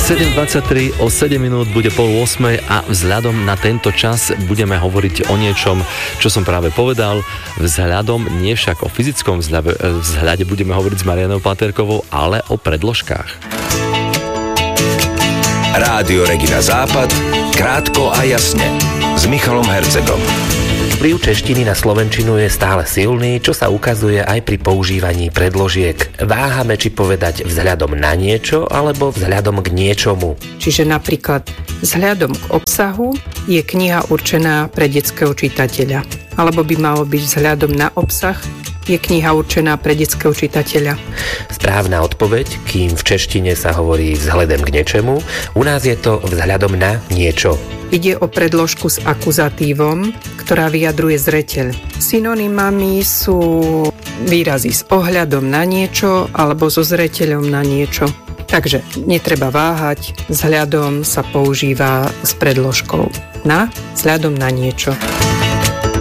7:23, o 7 minút bude 7:30 a vzhľadom na tento čas budeme hovoriť o niečom, čo som práve povedal. Vzhľadom, nie však o fyzickom vzhľade budeme hovoriť s Marianou Paterkovou, ale o predložkách. Rádio Regina Západ, krátko a jasne, s Michalom Hercegom. Vplyv češtiny na slovenčinu je stále silný, čo sa ukazuje aj pri používaní predložiek. Váhame, či povedať vzhľadom na niečo, alebo vzhľadom k niečomu. Čiže napríklad vzhľadom k obsahu je kniha určená pre detského čitateľa. Alebo by malo byť vzhľadom na obsah je kniha určená pre detského čitateľa. Správna odpoveď, kým v češtine sa hovorí vzhľadom k niečemu, u nás je to vzhľadom na niečo. Ide o predložku s akuzatívom, ktorá vyjadruje zreteľ. Synonymami sú výrazy s ohľadom na niečo alebo so zreteľom na niečo. Takže netreba váhať, vzhľadom sa používa s predložkou na, vzhľadom na niečo.